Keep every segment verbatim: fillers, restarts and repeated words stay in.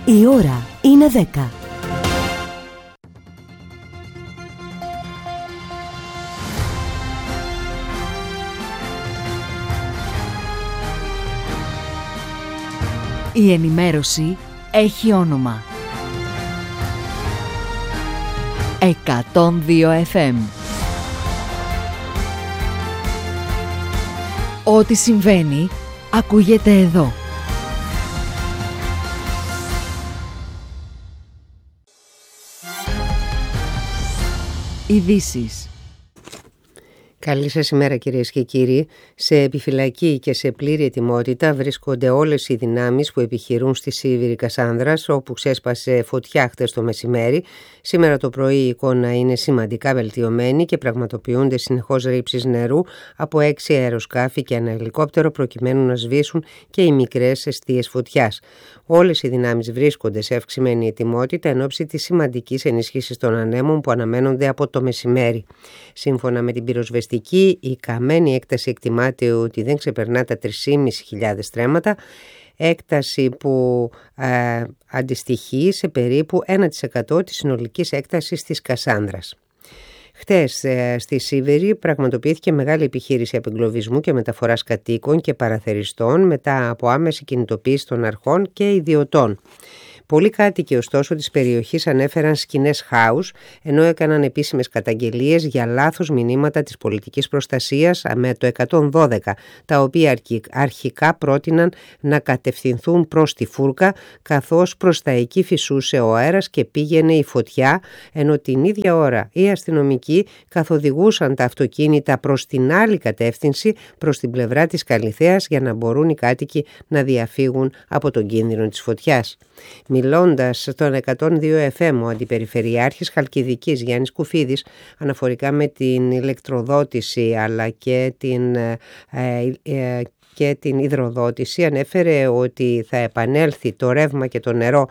Η ώρα είναι δέκα. Η ενημέρωση έχει όνομα. εκατόν δύο εφ εμ. Ό,τι συμβαίνει, ακούγεται εδώ. Ειδήσεις. Καλή σας ημέρα κυρίες και κύριοι. Σε επιφυλακή και σε πλήρη ετοιμότητα βρίσκονται όλες οι δυνάμεις που επιχειρούν στη Σίβηρη Κασάνδρας, όπου ξέσπασε φωτιά χτες το μεσημέρι. Σήμερα το πρωί η εικόνα είναι σημαντικά βελτιωμένη και πραγματοποιούνται συνεχώς ρήψεις νερού από έξι αεροσκάφη και ένα ελικόπτερο προκειμένου να σβήσουν και οι μικρές εστίες φωτιάς. Όλες οι δυνάμεις βρίσκονται σε αυξημένη ετοιμότητα εν ώψη της σημαντικής ενίσχυσης των ανέμων που αναμένονται από το μεσημέρι. Σύμφωνα με την πυροσβεστική, η καμένη έκταση εκτιμάται ότι δεν ξεπερνά τα τρεις χιλιάδες πεντακόσια στρέμματα, έκταση που ε, αντιστοιχεί σε περίπου ένα τοις εκατό της συνολικής έκτασης της Κασάνδρας. Χτες ε, στη Σίβηρη πραγματοποιήθηκε μεγάλη επιχείρηση απεγκλωβισμού και μεταφοράς κατοίκων και παραθεριστών μετά από άμεση κινητοποίηση των αρχών και ιδιωτών. Πολλοί κάτοικοι ωστόσο της περιοχής ανέφεραν σκηνές χάους, ενώ έκαναν επίσημες καταγγελίες για λάθος μηνύματα της πολιτικής προστασίας με το εκατόν δώδεκα, τα οποία αρχικά πρότειναν να κατευθυνθούν προς τη φούρκα, καθώς προς τα εκεί φυσούσε ο αέρας και πήγαινε η φωτιά, ενώ την ίδια ώρα οι αστυνομικοί καθοδηγούσαν τα αυτοκίνητα προς την άλλη κατεύθυνση, προς την πλευρά της Καλιθέας, για να μπορούν οι κάτοικοι να διαφύγουν από τον κίνδυνο της φωτιάς. Μιλώντας στον εκατόν δύο εφ εμ, ο Αντιπεριφερειάρχης Χαλκιδικής Γιάννης Κουφίδης, αναφορικά με την ηλεκτροδότηση αλλά και την, ε, ε, και την υδροδότηση, ανέφερε ότι θα επανέλθει το ρεύμα και το νερό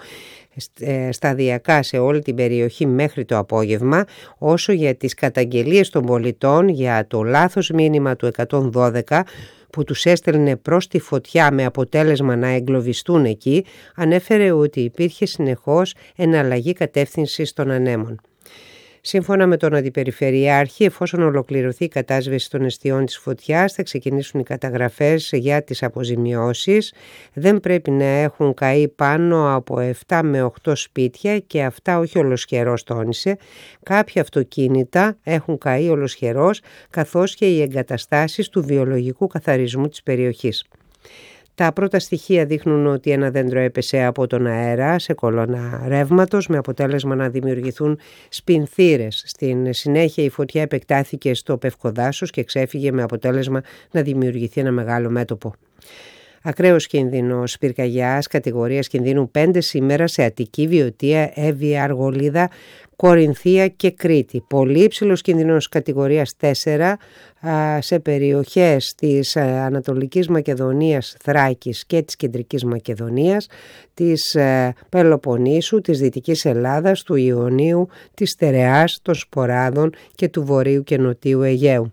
σταδιακά σε όλη την περιοχή μέχρι το απόγευμα. Όσο για τις καταγγελίες των πολιτών για το λάθος μήνυμα του εκατόν δώδεκα που τους έστελνε προς τη φωτιά με αποτέλεσμα να εγκλωβιστούν εκεί, ανέφερε ότι υπήρχε συνεχώς εναλλαγή κατεύθυνσης των ανέμων. Σύμφωνα με τον Αντιπεριφερειάρχη, εφόσον ολοκληρωθεί η κατάσβεση των εστιών της φωτιάς, θα ξεκινήσουν οι καταγραφές για τις αποζημιώσεις. Δεν πρέπει να έχουν καεί πάνω από επτά με οκτώ σπίτια και αυτά όχι ολοσχερός, τόνισε. Κάποια αυτοκίνητα έχουν καεί ολοσχερός, καθώς και οι εγκαταστάσεις του βιολογικού καθαρισμού της περιοχής. Τα πρώτα στοιχεία δείχνουν ότι ένα δέντρο έπεσε από τον αέρα σε κολόνα ρεύματος με αποτέλεσμα να δημιουργηθούν σπινθήρες. Στην συνέχεια η φωτιά επεκτάθηκε στο πευκοδάσος και ξέφυγε με αποτέλεσμα να δημιουργηθεί ένα μεγάλο μέτωπο. Ακραίος κίνδυνος πυρκαγιάς κατηγορίας κινδύνου πέντε σήμερα σε Αττική, Βιωτία, Εύβοια, Αργολίδα, Κορινθία και Κρήτη. Πολύ υψηλός κίνδυνος κατηγορίας τέσσερα σε περιοχές της Ανατολικής Μακεδονίας, Θράκης και της Κεντρικής Μακεδονίας, της Πελοποννήσου, της Δυτικής Ελλάδας, του Ιωνίου, της Στερεάς, των Σποράδων και του Βορείου και Νοτίου Αιγαίου.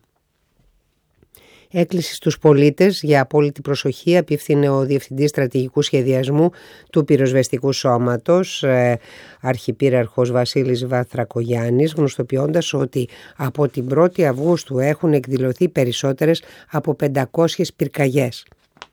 Έκκληση στους πολίτες για απόλυτη προσοχή απίφθινε ο Διευθυντής Στρατηγικού Σχεδιασμού του Πυροσβεστικού Σώματος, ε, Αρχιπύραρχος Βασίλης Βαθρακογιάννης, γνωστοποιώντας ότι από την πρώτη Αυγούστου έχουν εκδηλωθεί περισσότερες από πεντακόσιες πυρκαγιές.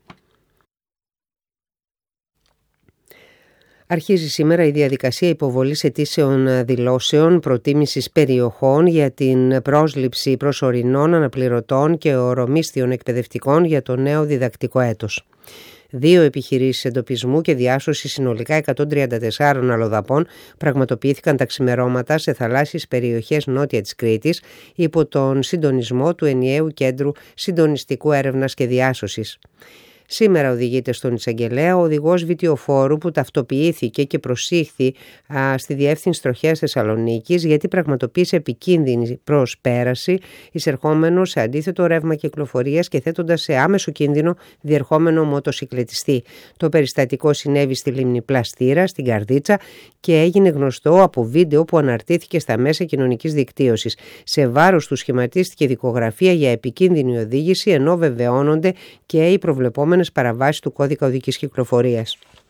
Αρχίζει σήμερα η διαδικασία υποβολής αιτήσεων δηλώσεων προτίμησης περιοχών για την πρόσληψη προσωρινών αναπληρωτών και ορομίσθιων εκπαιδευτικών για το νέο διδακτικό έτος. Δύο επιχειρήσεις εντοπισμού και διάσωση συνολικά εκατόν τριάντα τέσσερις αλλοδαπών πραγματοποιήθηκαν τα ξημερώματα σε θαλάσσιες περιοχές νότια της Κρήτης υπό τον συντονισμό του Ενιαίου Κέντρου Συντονιστικού Έρευνας και Διάσωσης. Σήμερα οδηγείται στον εισαγγελέα ο οδηγός βιτιοφόρου που ταυτοποιήθηκε και προσήχθη α, στη Διεύθυνση Τροχέας Θεσσαλονίκης γιατί πραγματοποίησε επικίνδυνη προσπέραση εισερχόμενο σε αντίθετο ρεύμα κυκλοφορίας και θέτοντας σε άμεσο κίνδυνο διερχόμενο μοτοσυκλετιστή. Το περιστατικό συνέβη στη λίμνη Πλαστήρα, στην Καρδίτσα και έγινε γνωστό από βίντεο που αναρτήθηκε στα μέσα κοινωνικής δικτύωσης. Σε βάρος του σχηματίστηκε δικογραφία για επικίνδυνη οδήγηση ενώ βεβαιώνονται και οι προβλεπόμενες παραβάσεις του κώδικα οδικής κυκλοφορίας.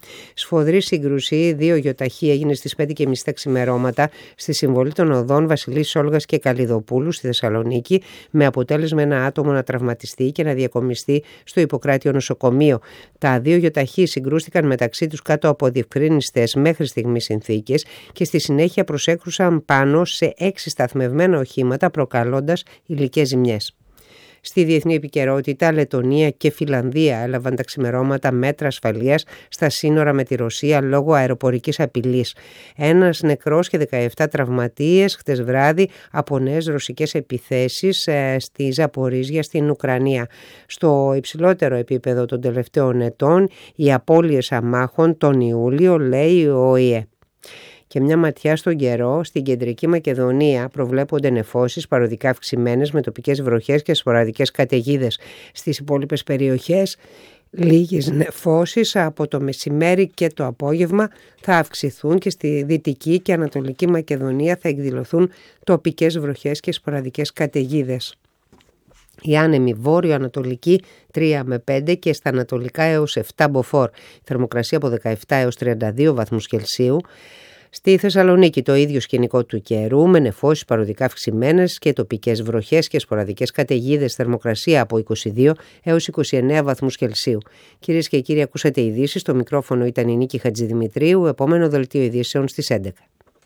Σφοδρή σύγκρουση, δύο γιοταχή, έγινε στις πέντε και μισή τα ξημερώματα στη συμβολή των οδών Βασιλής Όλγας και Καλλιδοπούλου στη Θεσσαλονίκη, με αποτέλεσμα ένα άτομο να τραυματιστεί και να διακομιστεί στο Ιπποκράτιο νοσοκομείο. Τα δύο γιοταχή συγκρούστηκαν μεταξύ τους κάτω από διευκρίνιστες μέχρι στιγμής συνθήκες και στη συνέχεια προσέκρουσαν πάνω σε έξι σταθμευμένα οχήματα, προκαλώντας υλικές ζημιές. Στη διεθνή επικαιρότητα, Λετονία και Φιλανδία έλαβαν τα ξημερώματα μέτρα ασφαλείας στα σύνορα με τη Ρωσία λόγω αεροπορικής απειλής. Ένας νεκρός και δεκαεπτά τραυματίες χτες βράδυ από νέες ρωσικές επιθέσεις ε, στη Ζαπορίζια στην Ουκρανία. Στο υψηλότερο επίπεδο των τελευταίων ετών, οι απώλειες αμάχων τον Ιούλιο, λέει ο ΟΗΕ. Και μια ματιά στον καιρό, στην Κεντρική Μακεδονία προβλέπονται νεφώσεις παροδικά αυξημένες με τοπικές βροχές και σποραδικές καταιγίδες. Στις υπόλοιπες περιοχές λίγες νεφώσεις από το μεσημέρι και το απόγευμα θα αυξηθούν και στη Δυτική και Ανατολική Μακεδονία θα εκδηλωθούν τοπικές βροχές και σποραδικές καταιγίδες. Η άνεμη βόρειο-ανατολική τρία με πέντε και στα ανατολικά έως επτά μποφόρ. Η θερμοκρασία από δεκαεπτά έως τριάντα δύο βαθμούς Κελσίου. Στη Θεσσαλονίκη το ίδιο σκηνικό του καιρού, με νεφώσεις παροδικά αυξημένες και τοπικές βροχές και σποραδικές καταιγίδες, θερμοκρασία από είκοσι δύο έως είκοσι εννέα βαθμούς Κελσίου. Κυρίες και κύριοι, ακούσατε ειδήσεις. Στο μικρόφωνο ήταν η Νίκη Χατζηδημητρίου. Επόμενο δελτίο ειδήσεων στις έντεκα.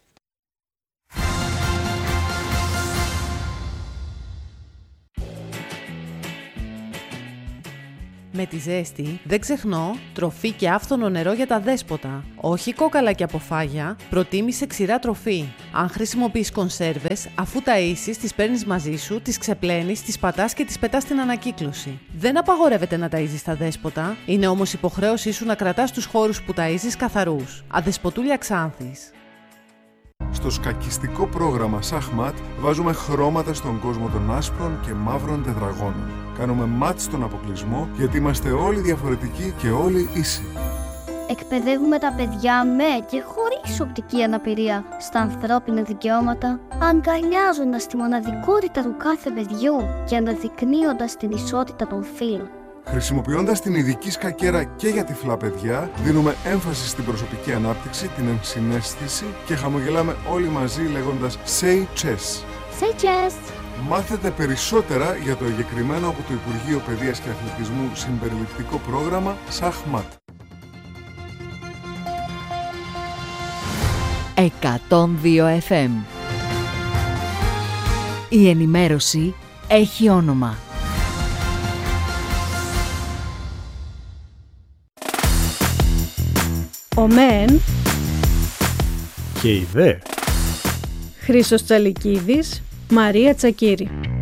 Με τη ζέστη, δεν ξεχνώ, τροφή και άφθονο νερό για τα δέσποτα. Όχι κόκαλα και αποφάγια, προτίμησε ξηρά τροφή. Αν χρησιμοποιείς κονσέρβες, αφού ταΐσεις, τις παίρνεις μαζί σου, τις ξεπλένεις, τις πατάς και τις πετάς στην ανακύκλωση. Δεν απαγορεύεται να ταΐζεις τα δέσποτα, είναι όμως υποχρέωσή σου να κρατάς τους χώρους που ταΐζεις καθαρούς. Αδεσποτούλια Ξάνθης. Στο σκακιστικό πρόγραμμα Σαχμάτ βάζουμε χρώματα στον κόσμο των άσπρων και μαύρων τετραγώνων. Κάνουμε μάτ στον αποκλεισμό γιατί είμαστε όλοι διαφορετικοί και όλοι ίσοι. Εκπαιδεύουμε τα παιδιά με και χωρίς οπτική αναπηρία στα ανθρώπινα δικαιώματα, αγκαλιάζοντας τη μοναδικότητα του κάθε παιδιού και αναδεικνύοντας την ισότητα των φύλων. Χρησιμοποιώντας την ειδική σκακέρα και για τυφλά παιδιά, δίνουμε έμφαση στην προσωπική ανάπτυξη, την ενσυναίσθηση και χαμογελάμε όλοι μαζί λέγοντας Say Chess. Say Chess! Μάθετε περισσότερα για το εγκεκριμένο από το Υπουργείο Παιδείας και Αθλητισμού συμπεριληπτικό πρόγραμμα Σαχμάτ. εκατόν δύο εφ εμ. Η ενημέρωση έχει όνομα. Ο μεν και η δε. Χρήστος Τσαλικίδης, Μαρία Τσακύρη.